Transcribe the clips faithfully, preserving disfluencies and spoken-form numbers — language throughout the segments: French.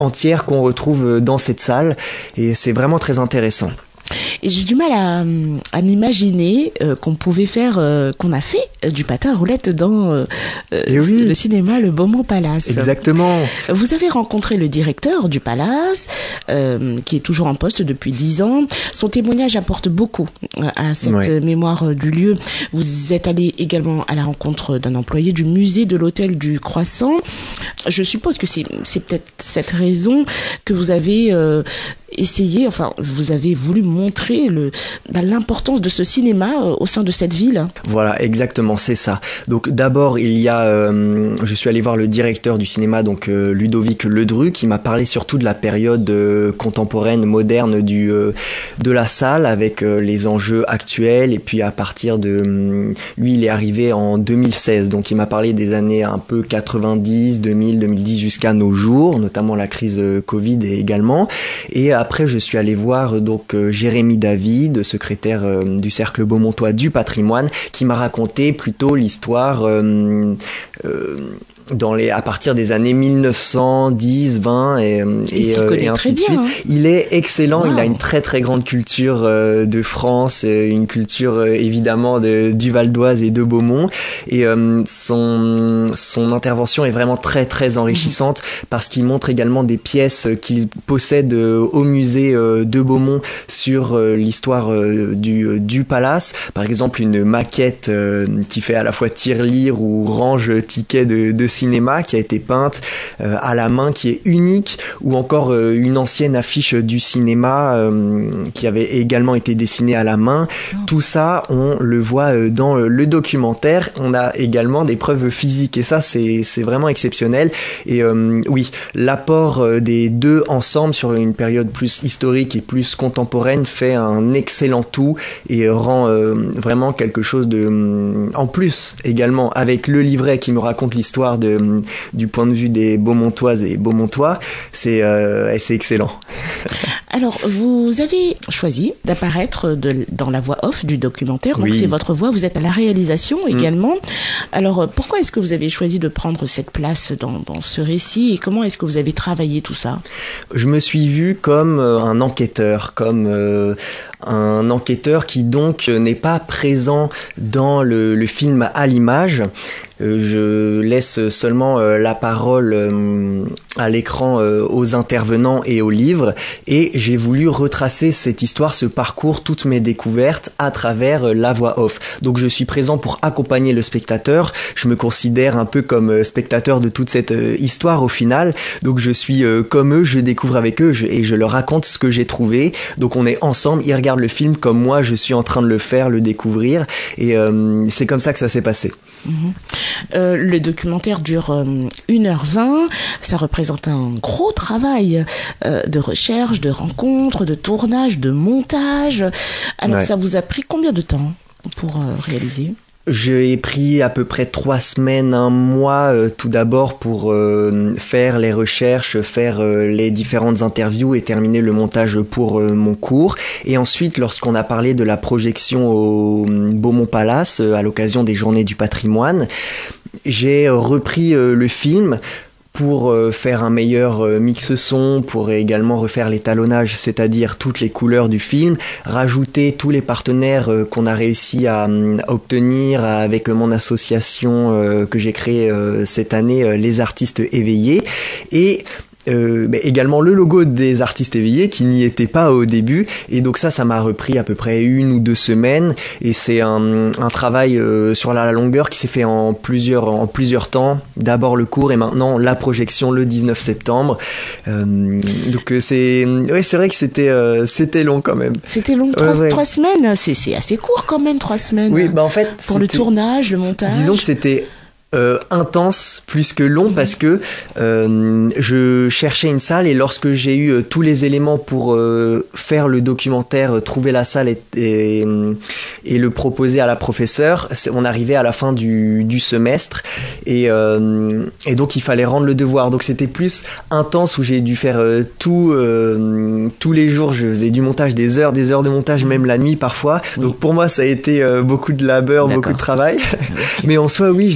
entière qu'on retrouve dans cette salle et c'est vraiment très intéressant. Et j'ai du mal à, à m'imaginer euh, qu'on pouvait faire, euh, qu'on a fait euh, du patin à roulettes dans euh, oui. le cinéma Le Beaumont Palace. Exactement. Vous avez rencontré le directeur du Palace, euh, qui est toujours en poste depuis dix ans. Son témoignage apporte beaucoup à cette ouais. mémoire du lieu. Vous êtes allé également à la rencontre d'un employé du musée de l'Hôtel du Croissant. Je suppose que c'est, c'est peut-être cette raison que vous avez euh, essayé, enfin, vous avez voulu montrer le, bah, l'importance de ce cinéma euh, au sein de cette ville. Voilà, exactement, c'est ça. Donc d'abord, il y a, euh, je suis allé voir le directeur du cinéma, donc euh, Ludovic Ledru, qui m'a parlé surtout de la période euh, contemporaine, moderne du euh, de la salle, avec euh, les enjeux actuels. Et puis à partir de, euh, lui, il est arrivé en deux mille seize, donc il m'a parlé des années un peu quatre-vingt-dix, deux mille, deux mille dix jusqu'à nos jours, notamment la crise euh, Covid également. Et après, je suis allé voir donc euh, Jérémy David, secrétaire euh, du Cercle Beaumontois du patrimoine, qui m'a raconté plutôt l'histoire euh, euh, dans les, à partir des années mille neuf cent dix, vingt et, et, euh, et ainsi de suite. Hein. Il est excellent, wow. Il a une très très grande culture euh, de France, une culture euh, évidemment de, du Val d'Oise et de Beaumont. Et euh, son, son intervention est vraiment très très enrichissante mmh. parce qu'il montre également des pièces qu'il possède euh, au musée euh, de Beaumont sur euh, l'histoire euh, du, du palace. Par exemple, une maquette euh, qui fait à la fois tirelire ou range ticket de, de cinéma qui a été peinte euh, à la main, qui est unique, ou encore euh, une ancienne affiche du cinéma euh, qui avait également été dessinée à la main. Oh. Tout ça, on le voit euh, dans euh, le documentaire. On a également des preuves physiques et ça, c'est, c'est vraiment exceptionnel. Et euh, oui, l'apport euh, des deux ensemble sur une période plus historique et plus contemporaine fait un excellent tout et rend euh, vraiment quelque chose de... Euh, en plus, également, avec le livret qui me raconte l'histoire de De, du point de vue des Beaumontoises et Beaumontois, c'est, euh, c'est excellent. Alors, vous avez choisi d'apparaître de, dans la voix off du documentaire, donc oui. C'est votre voix, vous êtes à la réalisation également. Mmh. Alors, pourquoi est-ce que vous avez choisi de prendre cette place dans, dans ce récit et comment est-ce que vous avez travaillé tout ça ? Je me suis vu comme un enquêteur, comme euh, un enquêteur qui donc n'est pas présent dans le, le film à l'image. Je laisse seulement euh, la parole euh, à l'écran euh, aux intervenants et aux livres et j'ai voulu retracer cette histoire, ce parcours, toutes mes découvertes à travers euh, la voix off. Donc je suis présent pour accompagner le spectateur, je me considère un peu comme euh, spectateur de toute cette euh, histoire au final, donc je suis euh, comme eux, je découvre avec eux je, et je leur raconte ce que j'ai trouvé, donc on est ensemble, ils regardent le film comme moi je suis en train de le faire, le découvrir et euh, c'est comme ça que ça s'est passé. Mmh. Euh, le documentaire dure euh, une heure vingt, ça représente un gros travail euh, de recherche, de rencontre, de tournage, de montage. Alors ouais. Ça vous a pris combien de temps pour euh, réaliser ? J'ai pris à peu près trois semaines, un mois euh, tout d'abord pour euh, faire les recherches, faire euh, les différentes interviews et terminer le montage pour euh, mon cours. Et ensuite, lorsqu'on a parlé de la projection au Beaumont Palace euh, à l'occasion des Journées du patrimoine, j'ai repris euh, le film pour euh, faire un meilleur euh, mix son, pour également refaire l'étalonnage, c'est-à-dire toutes les couleurs du film, rajouter tous les partenaires euh, qu'on a réussi à, à obtenir avec mon association euh, que j'ai créée euh, cette année, euh, les artistes éveillés, et Euh, mais également le logo des artistes éveillés qui n'y était pas au début et donc ça ça m'a repris à peu près une ou deux semaines et c'est un, un travail euh, sur la longueur qui s'est fait en plusieurs, en plusieurs temps, d'abord le cours et maintenant la projection le dix-neuf septembre euh, donc c'est, ouais, c'est vrai que c'était, euh, c'était long quand même. C'était long, trois, ouais, ouais. trois semaines, c'est, c'est assez court quand même, trois semaines. Oui, bah en fait pour le tournage, le montage. Disons que c'était Euh, intense plus que long mmh. parce que euh, je cherchais une salle et lorsque j'ai eu euh, tous les éléments pour euh, faire le documentaire, euh, trouver la salle et, et, et le proposer à la professeure, on arrivait à la fin du, du semestre et, euh, et donc il fallait rendre le devoir, donc c'était plus intense où j'ai dû faire euh, tout euh, tous les jours, je faisais du montage, des heures des heures de montage, même la nuit parfois, oui. Donc pour moi ça a été euh, beaucoup de labeur, D'accord. beaucoup de travail mais en soi oui je l'ai fait euh,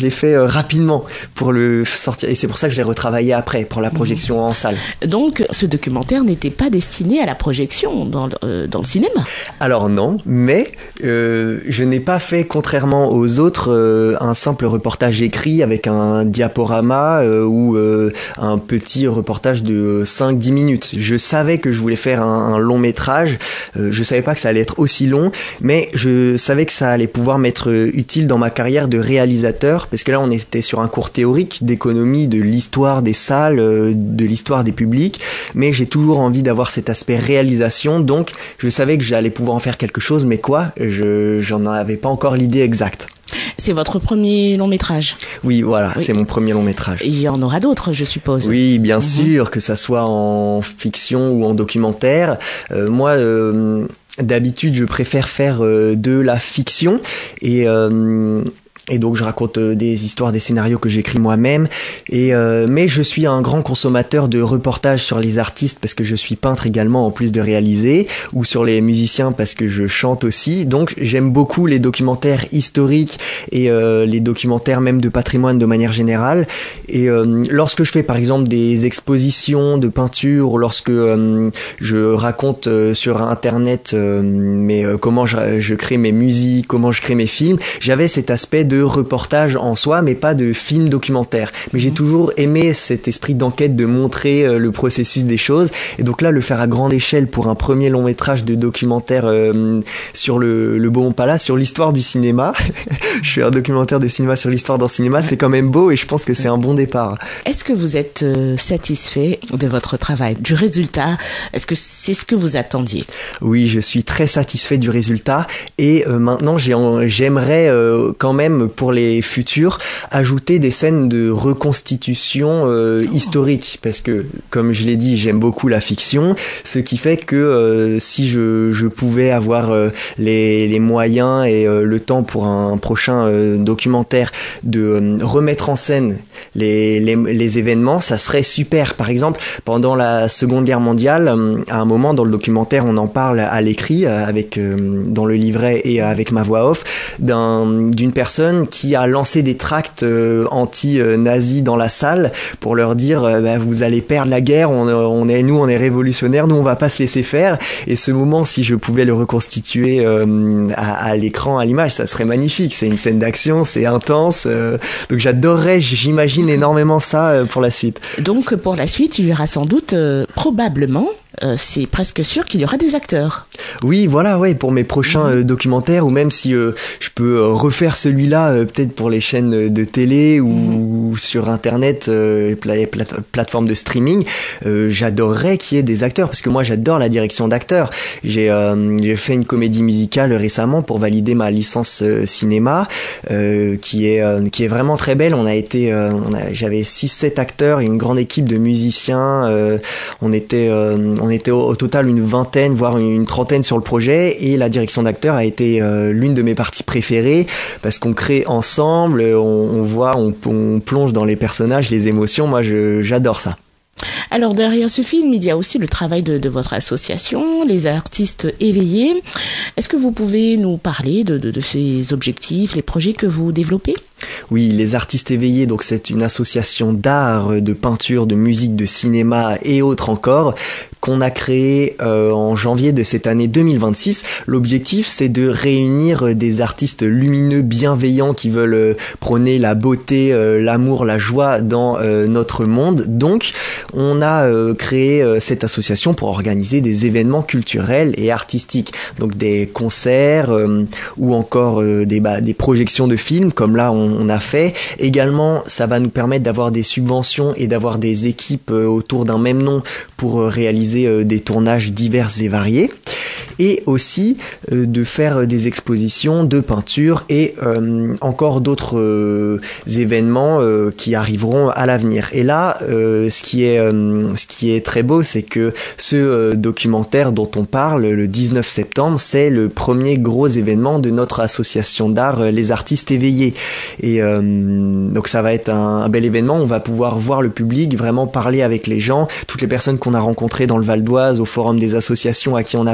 euh, rapidement pour le sortir. Et c'est pour ça que je l'ai retravaillé après, pour la projection en salle. Donc, ce documentaire n'était pas destiné à la projection dans le, euh, dans le cinéma? Alors non, mais euh, je n'ai pas fait, contrairement aux autres, euh, un simple reportage écrit avec un diaporama euh, ou euh, un petit reportage de cinq dix minutes. Je savais que je voulais faire un, un long métrage, euh, je savais pas que ça allait être aussi long, mais je savais que ça allait pouvoir m'être utile dans ma carrière de réalisateur, parce que là on était sur un cours théorique d'économie de l'histoire des salles, euh, de l'histoire des publics, mais j'ai toujours envie d'avoir cet aspect réalisation, donc je savais que j'allais pouvoir en faire quelque chose, mais quoi, je j'en avais pas encore l'idée exacte. C'est votre premier long métrage? Oui, voilà, oui. C'est mon premier long métrage. Il y en aura d'autres, je suppose. Oui, bien mmh. sûr, que ça soit en fiction ou en documentaire. Euh, moi, euh, d'habitude, je préfère faire euh, de la fiction et... Euh, Et donc je raconte euh, des histoires, des scénarios que j'écris moi-même. Et euh, mais je suis un grand consommateur de reportages sur les artistes parce que je suis peintre également en plus de réaliser, ou sur les musiciens parce que je chante aussi. Donc j'aime beaucoup les documentaires historiques et euh, les documentaires même de patrimoine de manière générale. Et euh, lorsque je fais par exemple des expositions de peinture, ou lorsque euh, je raconte euh, sur internet euh, mais euh, comment je, je crée mes musiques, comment je crée mes films, j'avais cet aspect de de reportage en soi, mais pas de film documentaire. Mais j'ai toujours aimé cet esprit d'enquête, de montrer euh, le processus des choses. Et donc là, le faire à grande échelle pour un premier long métrage de documentaire euh, sur le, le Beaumont Palace, sur l'histoire du cinéma. Je fais un documentaire de cinéma sur l'histoire d'un cinéma, c'est quand même beau et je pense que c'est un bon départ. Est-ce que vous êtes euh, satisfait de votre travail, du résultat? Est-ce que c'est ce que vous attendiez? Oui, je suis très satisfait du résultat et euh, maintenant j'ai, j'aimerais euh, quand même pour les futurs, ajouter des scènes de reconstitution euh, historique, parce que, comme je l'ai dit, j'aime beaucoup la fiction, ce qui fait que euh, si je, je pouvais avoir euh, les, les moyens et euh, le temps pour un prochain euh, documentaire de euh, remettre en scène les, les, les événements, ça serait super. Par exemple, pendant la Seconde Guerre mondiale, euh, à un moment dans le documentaire, on en parle à l'écrit, euh, avec euh, dans le livret et avec ma voix off, d'un, d'une personne qui a lancé des tracts euh, anti-nazis dans la salle pour leur dire euh, bah, vous allez perdre la guerre, on, on est, nous on est révolutionnaires, nous on va pas se laisser faire. Et ce moment, si je pouvais le reconstituer euh, à, à l'écran, à l'image, ça serait magnifique. C'est une scène d'action, c'est intense, euh, donc j'adorerais, j'imagine énormément ça euh, pour la suite. Donc pour la suite, il y aura sans doute, euh, probablement, Euh, c'est presque sûr qu'il y aura des acteurs. Oui, voilà, ouais, pour mes prochains euh, documentaires, ou même si euh, je peux euh, refaire celui-là, euh, peut-être pour les chaînes de télé ou, mmh. ou sur Internet, euh, les plate- plateformes de streaming, euh, j'adorerais qu'il y ait des acteurs, parce que moi j'adore la direction d'acteurs. J'ai, euh, j'ai fait une comédie musicale récemment pour valider ma licence euh, cinéma, euh, qui est euh, qui est vraiment très belle. On a été, euh, on a, j'avais six sept acteurs et une grande équipe de musiciens. Euh, on était euh, On était au, au total une vingtaine, voire une, une trentaine sur le projet, et la direction d'acteur a été euh, l'une de mes parties préférées parce qu'on crée ensemble, on, on voit, on, on plonge dans les personnages, les émotions. Moi, je, j'adore ça. Alors derrière ce film, il y a aussi le travail de, de votre association, les artistes éveillés. Est-ce que vous pouvez nous parler de, de, de ces objectifs, les projets que vous développez ? Oui, les artistes éveillés, donc c'est une association d'art, de peinture, de musique, de cinéma et autres encore, qu'on a créé euh, en janvier de cette année deux mille vingt-six. L'objectif, c'est de réunir des artistes lumineux, bienveillants, qui veulent euh, prôner la beauté, euh, l'amour, la joie dans euh, notre monde. Donc, on a euh, créé euh, cette association pour organiser des événements culturels et artistiques. Donc, des concerts euh, ou encore euh, des, bah, des projections de films, comme là, on, on a fait. Également, ça va nous permettre d'avoir des subventions et d'avoir des équipes euh, autour d'un même nom pour euh, réaliser des tournages divers et variés, et aussi euh, de faire des expositions de peinture et euh, encore d'autres euh, événements euh, qui arriveront à l'avenir. Et là, euh, ce qui est euh, ce qui est très beau, c'est que ce euh, documentaire dont on parle le dix-neuf septembre, c'est le premier gros événement de notre association d'art, euh, les artistes éveillés. Et euh, donc ça va être un, un bel événement. On va pouvoir voir le public, vraiment parler avec les gens, toutes les personnes qu'on a rencontrées dans le Val d'Oise, au forum des associations à qui on a parlé du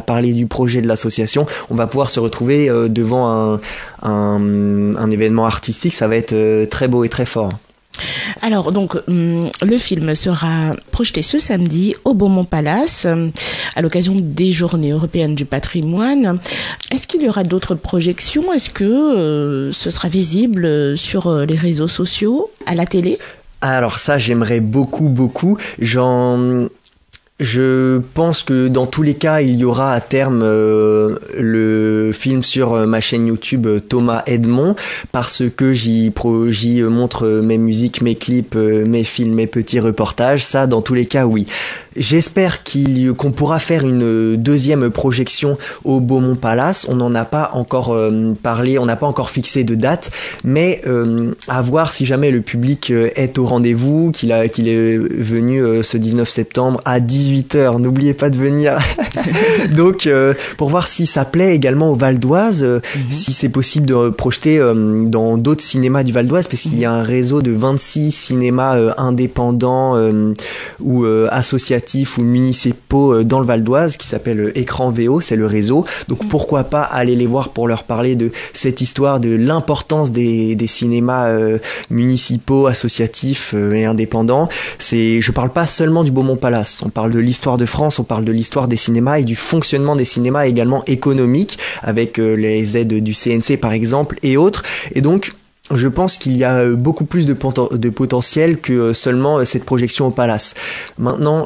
projet de l'association, on va pouvoir se retrouver euh, devant un, un, un événement artistique. Ça va être euh, très beau et très fort. Alors donc hum, le film sera projeté ce samedi au Beaumont Palace hum, à l'occasion des Journées européennes du patrimoine. Est-ce qu'il y aura d'autres projections? Est-ce que euh, ce sera visible sur euh, les réseaux sociaux, à la télé? Alors ça, j'aimerais beaucoup, beaucoup. J'en... Je pense que dans tous les cas, il y aura à terme euh, le film sur euh, ma chaîne YouTube euh, Thomas Edmond, parce que j'y, pro, j'y montre mes musiques, mes clips, euh, mes films, mes petits reportages. Ça, dans tous les cas, oui. J'espère qu'il, qu'on pourra faire une deuxième projection au Beaumont Palace. On n'en a pas encore euh, parlé, on n'a pas encore fixé de date, mais euh, à voir si jamais le public euh, est au rendez-vous, qu'il, a, qu'il est venu euh, ce dix-neuf septembre à dix-huit heures. N'oubliez pas de venir. Donc, euh, pour voir si ça plaît également au Val d'Oise, euh, mm-hmm. si c'est possible de projeter euh, dans d'autres cinémas du Val d'Oise, parce qu'il y a un réseau de vingt-six cinémas euh, indépendants euh, ou euh, associatifs ou municipaux dans le Val d'Oise qui s'appelle Écran V O, c'est le réseau. Donc pourquoi pas aller les voir pour leur parler de cette histoire, de l'importance des, des cinémas euh, municipaux, associatifs euh, et indépendants. C'est, je parle pas seulement du Beaumont Palace, on parle de l'histoire de France, on parle de l'histoire des cinémas et du fonctionnement des cinémas également économique avec euh, les aides du C N C par exemple et autres. Et donc je pense qu'il y a beaucoup plus de, poten- de potentiel que seulement cette projection au Palace. Maintenant,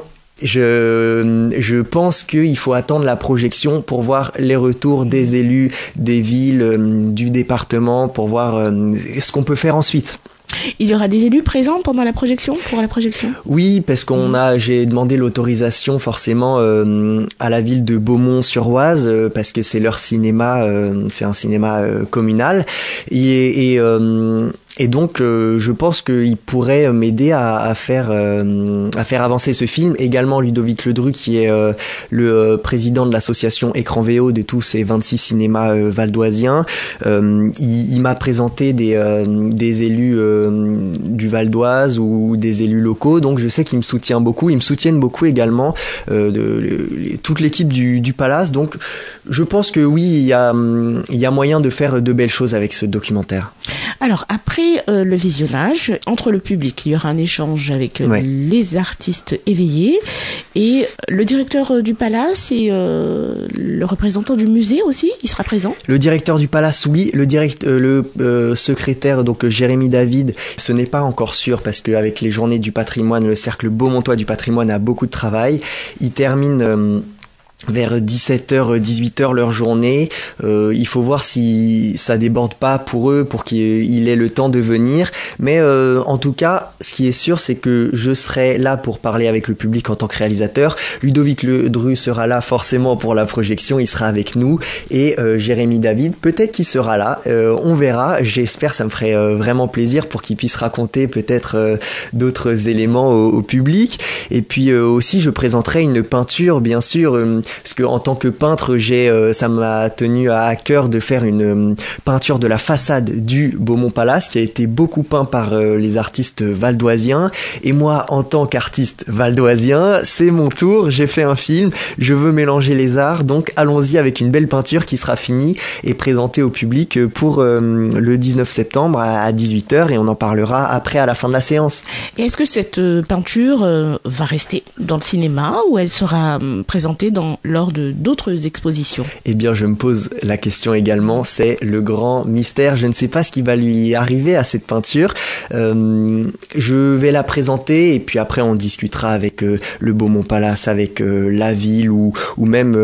Je, je pense qu'il faut attendre la projection pour voir les retours des élus, des villes, euh, du département, pour voir euh, ce qu'on peut faire ensuite. Il y aura des élus présents pendant la projection, pour la projection? Oui, parce qu'on a, j'ai demandé l'autorisation forcément euh, à la ville de Beaumont-sur-Oise euh, parce que c'est leur cinéma, euh, c'est un cinéma euh, communal et, et euh, Et donc, euh, je pense qu'il pourrait m'aider à, à faire euh, à faire avancer ce film. Également, Ludovic Ledru, qui est euh, le euh, président de l'association Écran V O de tous ces vingt-six cinémas euh, valdoisiens. Euh, il, il m'a présenté des euh, des élus euh, du Val d'Oise ou des élus locaux. Donc, je sais qu'il me soutient beaucoup. Ils me soutiennent beaucoup également euh, de, de, toute l'équipe du, du Palace. Donc, je pense que oui, il y a il y a moyen de faire de belles choses avec ce documentaire. Alors après euh, le visionnage, entre le public, il y aura un échange avec euh, ouais. les artistes éveillés et le directeur euh, du Palace et euh, le représentant du musée aussi, il sera présent. Le directeur du Palace, oui, le direct, euh, le euh, secrétaire donc Jérémy David, ce n'est pas encore sûr parce qu'avec les Journées du patrimoine, le cercle beaumontois du patrimoine a beaucoup de travail. Il termine euh, vers dix-sept heures, dix-huit heures leur journée. Euh, il faut voir si ça déborde pas pour eux, pour qu'il ait le temps de venir. Mais euh, en tout cas, ce qui est sûr, c'est que je serai là pour parler avec le public en tant que réalisateur. Ludovic Ledru sera là forcément pour la projection, il sera avec nous. Et euh, Jérémy David, peut-être qu'il sera là. Euh, on verra. J'espère, ça me ferait euh, vraiment plaisir pour qu'il puisse raconter peut-être euh, d'autres éléments au, au public. Et puis euh, aussi, je présenterai une peinture, bien sûr. Euh, Parce que en tant que peintre, j'ai, euh, ça m'a tenu à cœur de faire une euh, peinture de la façade du Beaumont Palace qui a été beaucoup peint par euh, les artistes valdoisiens. Et moi, en tant qu'artiste valdoisien, c'est mon tour. J'ai fait un film. Je veux mélanger les arts. Donc, allons-y avec une belle peinture qui sera finie et présentée au public pour euh, le dix-neuf septembre à dix-huit heures. Et on en parlera après à la fin de la séance. Et est-ce que cette euh, peinture euh, va rester dans le cinéma ou elle sera euh, présentée dans lors de d'autres expositions? Eh bien, je me pose la question également, c'est le grand mystère. Je ne sais pas ce qui va lui arriver à cette peinture. Euh, je vais la présenter et puis après on discutera avec euh, le Beaumont Palace, avec euh, la ville ou, ou même,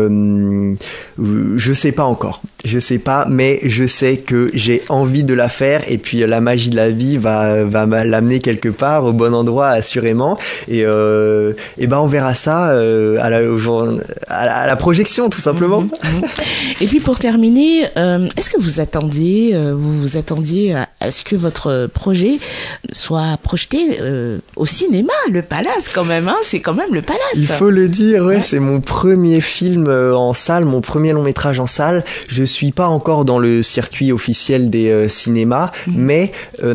euh, je sais pas encore. Je sais pas, mais je sais que j'ai envie de la faire et puis la magie de la vie va, va l'amener quelque part au bon endroit assurément. Et, euh, et ben on verra ça euh, à la, au jour, à la à la projection tout simplement. Mmh, mmh. Et puis pour terminer, euh, est-ce que vous attendiez, euh, vous vous attendiez à, à ce que votre projet soit projeté euh, au cinéma, le Palace quand même, hein, c'est quand même le Palace. Il faut le dire, ouais, ouais. C'est mon premier film euh, en salle, mon premier long métrage en salle. Je suis pas encore dans le circuit officiel des euh, cinémas, mmh. mais euh,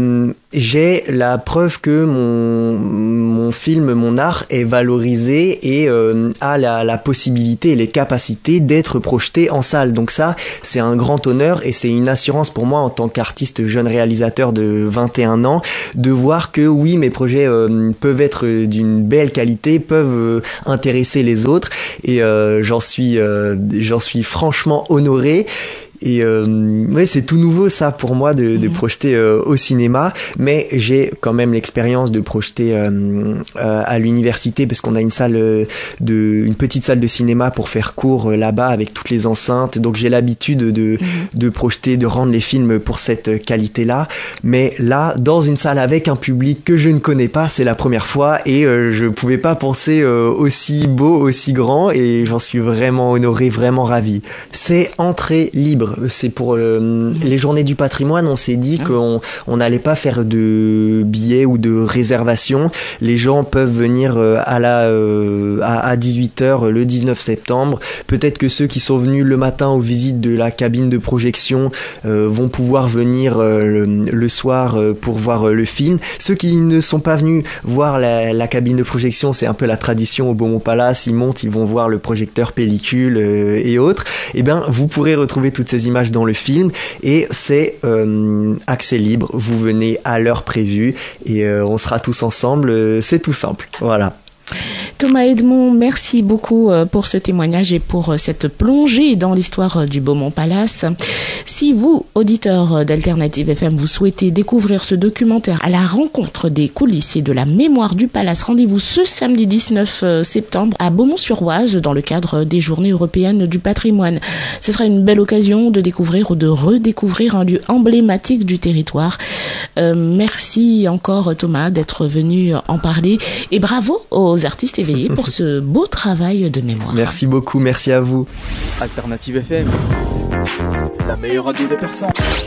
j'ai la preuve que mon, mon film, mon art est valorisé et euh, a la, la possibilité et les capacités d'être projeté en salle. Donc ça, c'est un grand honneur et c'est une assurance pour moi en tant qu'artiste jeune réalisateur de vingt et un ans de voir que oui, mes projets euh, peuvent être d'une belle qualité, peuvent euh, intéresser les autres et euh, j'en suis, euh, j'en suis franchement honoré. Et euh, ouais, c'est tout nouveau ça pour moi de, de projeter euh, au cinéma, mais j'ai quand même l'expérience de projeter euh, euh, à l'université parce qu'on a une salle euh, de, une petite salle de cinéma pour faire cours euh, là-bas avec toutes les enceintes. Donc j'ai l'habitude de, mmh. de projeter, de rendre les films pour cette qualité-là. Mais là, dans une salle avec un public que je ne connais pas, c'est la première fois et euh, je pouvais pas penser euh, aussi beau, aussi grand et j'en suis vraiment honoré, vraiment ravi. C'est entrée libre. C'est pour euh, les journées du patrimoine, on s'est dit qu'on on n'allait pas faire de billets ou de réservations. Les gens peuvent venir euh, à, la, euh, à, à dix-huit heures le dix-neuf septembre. Peut-être que ceux qui sont venus le matin aux visites de la cabine de projection euh, vont pouvoir venir euh, le, le soir euh, pour voir euh, le film. Ceux qui ne sont pas venus voir la, la cabine de projection, c'est un peu la tradition au Beaumont Palace. Ils montent, ils vont voir le projecteur pellicule euh, et autres. Eh bien, vous pourrez retrouver toutes ces images dans le film et c'est euh, accès libre, vous venez à l'heure prévue et euh, on sera tous ensemble, euh, c'est tout simple, voilà. Thomas Edmond, merci beaucoup pour ce témoignage et pour cette plongée dans l'histoire du Beaumont Palace. Si vous, auditeurs d'Alternative F M, vous souhaitez découvrir ce documentaire à la rencontre des coulisses et de la mémoire du Palace, rendez-vous ce samedi dix-neuf septembre à Beaumont-sur-Oise dans le cadre des Journées européennes du patrimoine. Ce sera une belle occasion de découvrir ou de redécouvrir un lieu emblématique du territoire. Euh, merci encore Thomas d'être venu en parler et bravo aux artistes éveillés pour ce beau travail de mémoire. Merci beaucoup, merci à vous. Alternative F M, la meilleure radio de personnes.